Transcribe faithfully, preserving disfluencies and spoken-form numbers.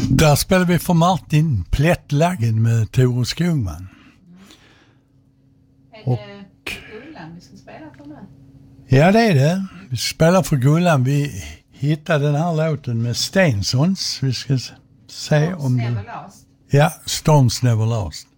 Där spelar vi för Martin Plättlägen med Tore Skogman. Är det och, Gullan vi ska spela för nu? Ja, det är det. Vi spelar för Gullan. Vi hittade den här låten med Stensons. Vi ska se Storms om Never det... Last. Ja, Storms Never Last.